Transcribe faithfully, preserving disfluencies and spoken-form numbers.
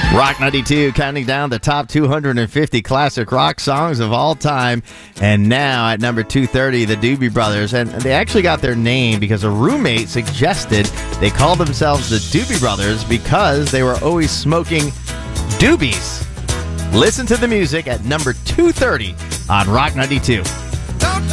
Rock ninety-two counting down the top two hundred fifty classic rock songs of all time. And now at number two thirty, the Doobie Brothers. And they actually got their name because a roommate suggested they call themselves the Doobie Brothers because they were always smoking doobies. Listen to the music at number two thirty on Rock ninety-two.